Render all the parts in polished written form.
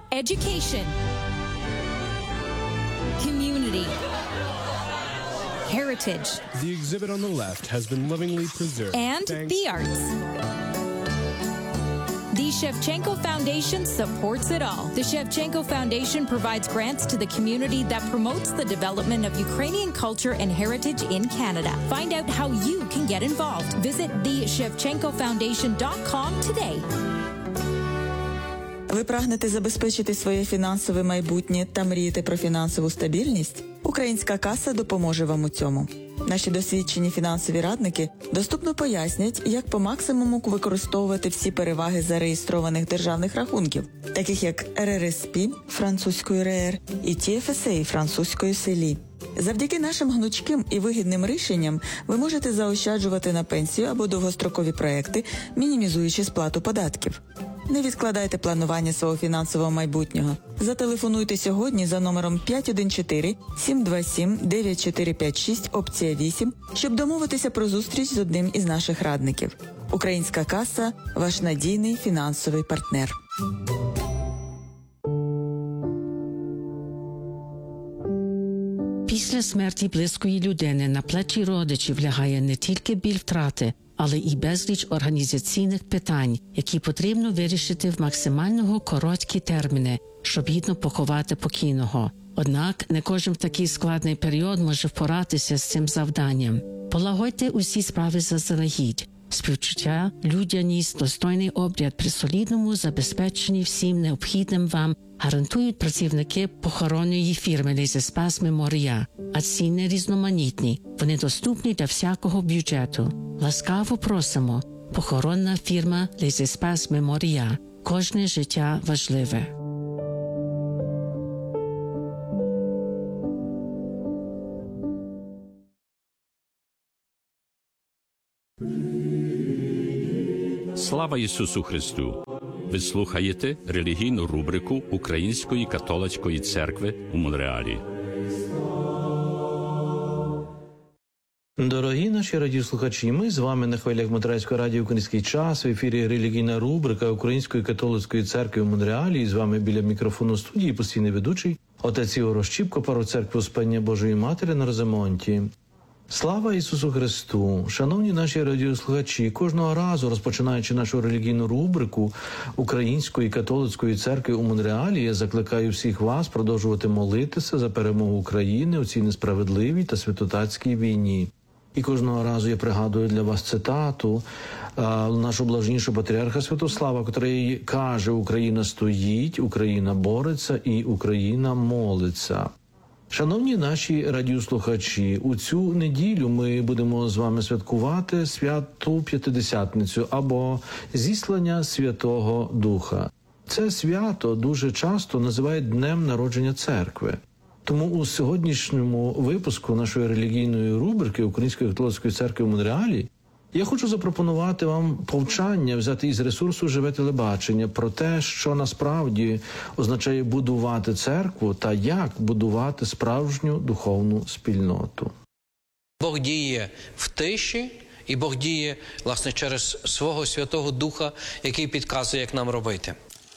education, community, heritage, The exhibit on the left has been livingly preserved. and the arts. The Shevchenko Foundation supports it all. The Shevchenko Foundation provides grants to the community that promotes the development of Ukrainian culture and heritage in Canada. Find out how you can get involved. Visit theshevchenkofoundation.com today. Ви прагнете забезпечити своє фінансове майбутнє та мрієте про фінансову стабільність? Українська каса допоможе вам у цьому. Наші досвідчені фінансові радники доступно пояснять, як по максимуму використовувати всі переваги зареєстрованих державних рахунків, таких як РРСП французькою РР і TFSA французькою СЕЛІ. Завдяки нашим гнучким і вигідним рішенням ви можете заощаджувати на пенсію або довгострокові проекти, мінімізуючи сплату податків. Не відкладайте планування свого фінансового майбутнього. Зателефонуйте сьогодні за номером 514-727-9456, опція 8, щоб домовитися про зустріч з одним із наших радників. Українська каса – ваш надійний фінансовий партнер. Після смерті близької людини на плечі родичів лягає не тільки біль втрати, але і безліч організаційних питань, які потрібно вирішити в максимально короткі терміни, щоб гідно поховати покійного. Однак не кожен в такий складний період може впоратися з цим завданням. Полагодьте усі справи заздалегідь. Співчуття, людяність, достойний обряд при солідному забезпеченні всім необхідним вам гарантують працівники похоронної фірми Les Espaces Memoria, а ціни різноманітні, вони доступні для всякого бюджету. Ласкаво просимо. Похоронна фірма Les Espaces Memoria. Кожне життя важливе. Слава Ісусу Христу! Ви слухаєте релігійну рубрику Української католицької церкви у Монреалі. Дорогі наші радіослухачі, ми з вами на хвилях Монреальського радіо «Український час», в ефірі релігійна рубрика Української католицької церкви у Монреалі, і з вами біля мікрофону студії постійний ведучий отець Ігор Ощіпко, парох церкви Успення Божої Матері на Розамонті. Слава Ісусу Христу! Шановні наші радіослухачі, кожного разу, розпочинаючи нашу релігійну рубрику Української католицької церкви у Монреалі, я закликаю всіх вас продовжувати молитися за перемогу України у цій несправедливій та святотатській війні. І кожного разу я пригадую для вас цитату нашого блаженнішого патріарха Святослава, який каже: «Україна стоїть, Україна бореться і Україна молиться». Шановні наші радіослухачі, у цю неділю ми будемо з вами святкувати Святу П'ятидесятницю або Зіслання Святого Духа. Це свято дуже часто називають Днем народження церкви. Тому у сьогоднішньому випуску нашої релігійної рубрики Української католицької церкви в Монреалі я хочу запропонувати вам повчання, взяти із ресурсу «Живе телебачення» про те, що насправді означає будувати церкву та як будувати справжню духовну спільноту. Бог діє в тиші, і Бог діє, власне, через свого Святого Духа, який підказує, як нам робити.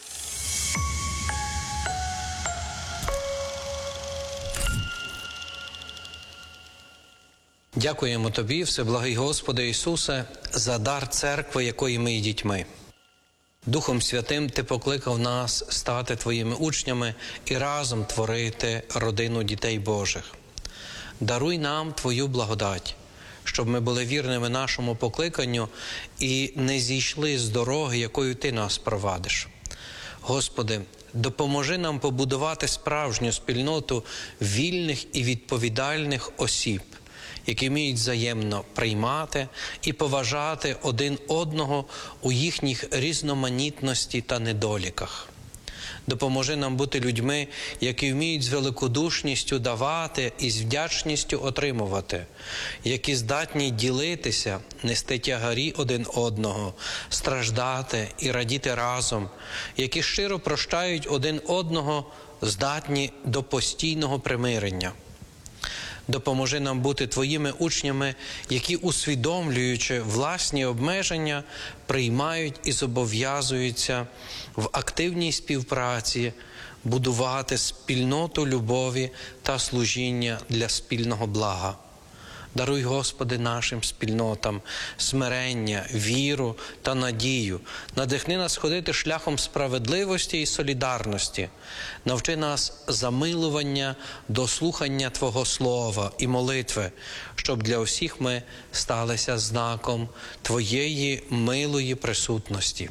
Дякуємо Тобі, Всеблагий Господи Ісусе, за дар церкви, якої ми є дітьми. Духом Святим Ти покликав нас стати Твоїми учнями і разом творити родину дітей Божих. Даруй нам Твою благодать, щоб ми були вірними нашому покликанню і не зійшли з дороги, якою Ти нас провадиш. Господи, допоможи нам побудувати справжню спільноту вільних і відповідальних осіб, які вміють взаємно приймати і поважати один одного у їхніх різноманітності та недоліках. Допоможи нам бути людьми, які вміють з великодушністю давати і з вдячністю отримувати, які здатні ділитися, нести тягарі один одного, страждати і радіти разом, які щиро прощають один одного, здатні до постійного примирення. Допоможи нам бути Твоїми учнями, які, усвідомлюючи власні обмеження, приймають і зобов'язуються в активній співпраці будувати спільноту любові та служіння для спільного блага. Даруй, Господи, нашим спільнотам смирення, віру та надію. Надихни нас ходити шляхом справедливості і солідарності. Навчи нас замилування до слухання Твого Слова і молитви, щоб для усіх ми сталися знаком Твоєї милої присутності.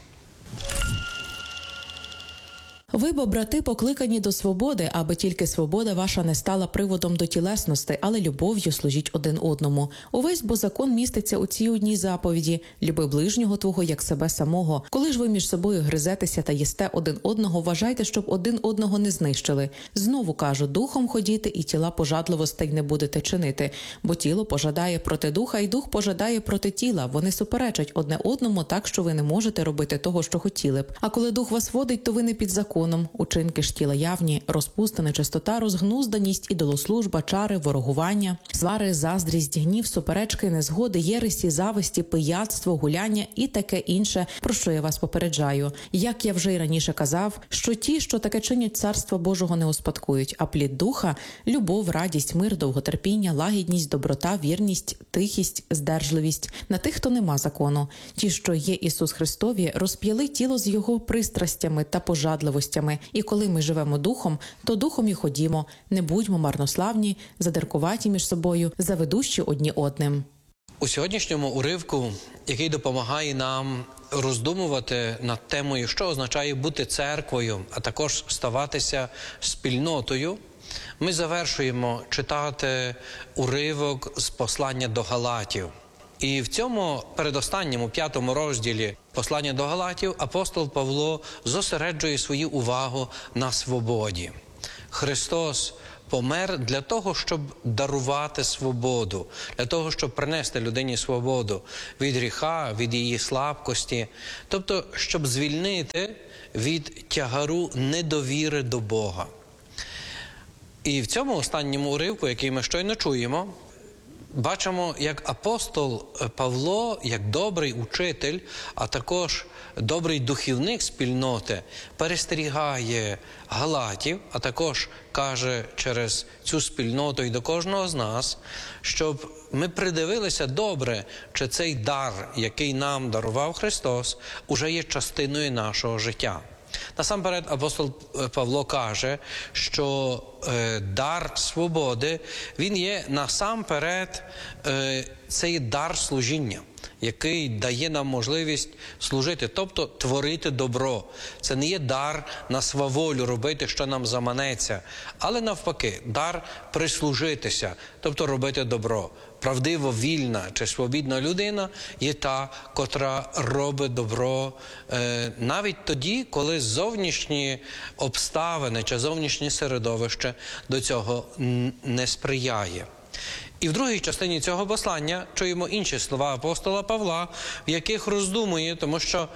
Ви, бо, брати, покликані до свободи, аби тільки свобода ваша не стала приводом до тілесності, але любов'ю служіть один одному. Увесь бо закон міститься у цій одній заповіді – люби ближнього твого, як себе самого. Коли ж ви між собою гризетеся та їсте один одного, вважайте, щоб один одного не знищили. Знову кажу, духом ходіте і тіла пожадливостей не будете чинити, бо тіло пожадає проти духа, і дух пожадає проти тіла. Вони суперечать одне одному так, що ви не можете робити того, що хотіли б. А коли дух вас водить, то ви не під законом. Учинки ж тіла явні, розпуста, нечистота, розгнузданість, ідолослужба, чари, ворогування, свари, заздрість, гнів, суперечки, незгоди, єресі, зависті, пияцтво, гуляння і таке інше, про що я вас попереджаю. Як я вже й раніше казав, що ті, що таке чинять, царства Божого не успадкують, а плід духа – любов, радість, мир, довготерпіння, лагідність, доброта, вірність, тихість, здержливість. На тих, хто нема закону. Ті, що є Ісус Христові, розп'яли тіло з Його пристрастями та пожадливостями. І коли ми живемо духом, то духом і ходімо. Не будьмо марнославні, задиркуваті між собою, заведущі одні одним. У сьогоднішньому уривку, який допомагає нам роздумувати над темою, що означає бути церквою, а також ставатися спільнотою, ми завершуємо читати уривок з послання до Галатів. І в цьому передостанньому 5-му розділі послання до Галатів апостол Павло зосереджує свою увагу на свободі. Христос помер для того, щоб дарувати свободу, для того, щоб принести людині свободу від гріха, від її слабкості, тобто, щоб звільнити від тягару недовіри до Бога. І в цьому останньому уривку, який ми щойно чуємо, бачимо, як апостол Павло, як добрий учитель, а також добрий духівник спільноти, перестерігає галатів, а також каже через цю спільноту і до кожного з нас, щоб ми придивилися добре, чи цей дар, який нам дарував Христос, уже є частиною нашого життя. Насамперед апостол Павло каже, що дар свободи, він є насамперед, це є дар служіння, який дає нам можливість служити, тобто творити добро. Це не є дар на сваволю робити, що нам заманеться, але навпаки, дар прислужитися, тобто робити добро. Правдиво вільна чи свобідна людина є та, котра робить добро навіть тоді, коли зовнішні обставини чи зовнішнє середовище до цього не сприяє. І в другій частині цього послання чуємо інші слова апостола Павла, в яких роздумує, тому що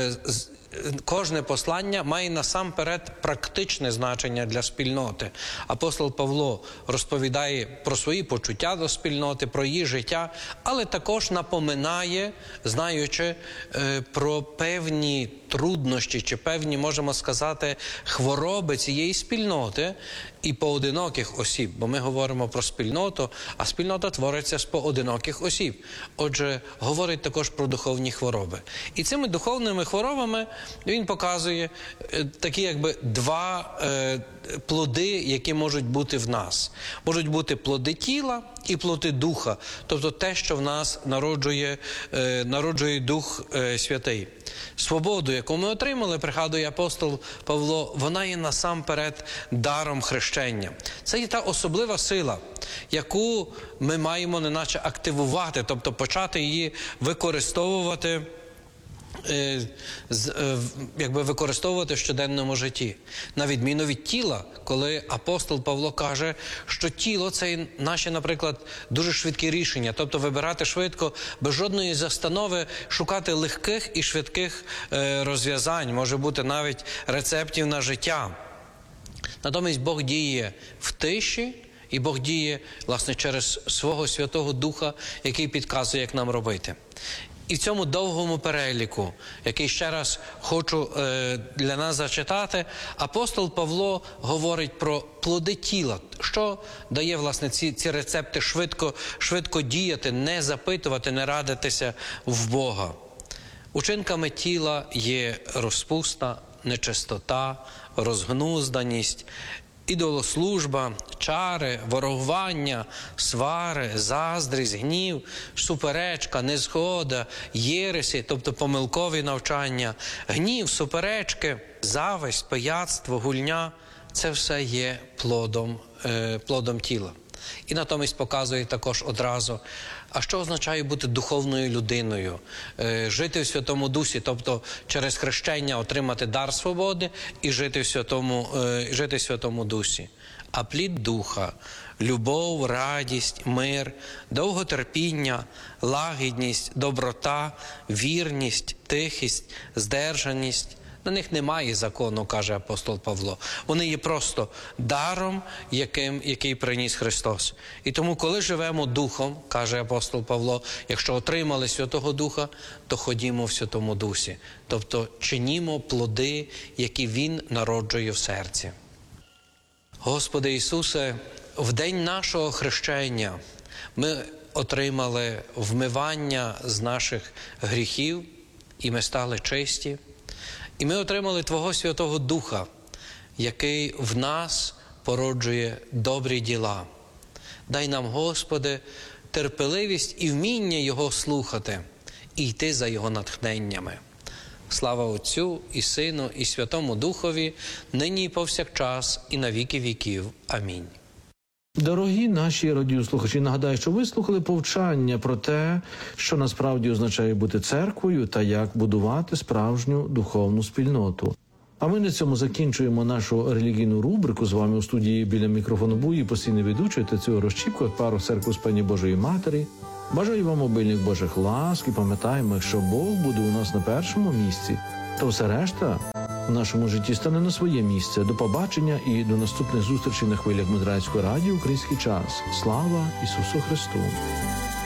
кожне послання має насамперед практичне значення для спільноти. Апостол Павло розповідає про свої почуття до спільноти, про її життя, але також напоминає, знаючи про певні труднощі чи певні, можемо сказати, хвороби цієї спільноти і поодиноких осіб, бо ми говоримо про спільноту, а спільнота твориться з поодиноких осіб. Отже, говорить також про духовні хвороби. І цими духовними хворобами він показує такі якби два плоди, які можуть бути в нас. Можуть бути плоди тіла і плоди духа, тобто те, що в нас народжує Дух Святий. Свободу, яку ми отримали, пригадує апостол Павло, вона є насамперед даром хрещення. Це є та особлива сила, яку ми маємо неначе активувати, тобто почати її використовувати, використовувати в щоденному житті. На відміну від тіла, коли апостол Павло каже, що тіло – це наші, наприклад, дуже швидкі рішення, тобто вибирати швидко, без жодної застанови, шукати легких і швидких розв'язань, може бути навіть рецептів на життя. Натомість Бог діє в тиші І Бог діє, власне, через свого Святого Духа, який підказує, як нам робити. І в цьому довгому переліку, який ще раз хочу для нас зачитати, апостол Павло говорить про плоди тіла, що дає, власне, ці рецепти швидко діяти, не запитувати, не радитися в Бога. Учинками тіла є розпуста, нечистота, розгнузданість, ідолослужба, чари, ворогування, свари, заздрість, гнів, суперечка, незгода, єресі, тобто помилкові навчання, гнів, суперечки, зависть, пияцтво, гульня – це все є плодом тіла. І натомість показує також одразу, а що означає бути духовною людиною, жити в Святому Дусі, тобто через хрещення отримати дар свободи і жити в Святому Дусі. А плід Духа – любов, радість, мир, довготерпіння, лагідність, доброта, вірність, тихість, здержаність. На них немає закону, каже апостол Павло. Вони є просто даром, який приніс Христос. І тому, коли живемо Духом, каже апостол Павло, якщо отримали Святого Духа, то ходімо в Святому Дусі. Тобто чинімо плоди, які Він народжує в серці. Господи Ісусе, в день нашого хрещення ми отримали вмивання з наших гріхів, і ми стали чисті. І ми отримали Твого Святого Духа, який в нас породжує добрі діла. Дай нам, Господи, терпеливість і вміння Його слухати і йти за Його натхненнями. Слава Отцю і Сину і Святому Духові, нині і повсякчас і на віки віків. Амінь. Дорогі наші радіослухачі, нагадаю, що ви слухали повчання про те, що насправді означає бути церквою та як будувати справжню духовну спільноту. А ми на цьому закінчуємо нашу релігійну рубрику. З вами у студії біля мікрофону був і постійний ведучий Тетяна Розчіпко, парох Церкви Успення Божої Матері. Бажаю вам обильних Божих ласк і пам'ятаємо, якщо Бог буде у нас на першому місці, то все решта в нашому житті стане на своє місце. До побачення і до наступних зустрічей на хвилях Мудрацького радіо «Український час». Слава Ісусу Христу!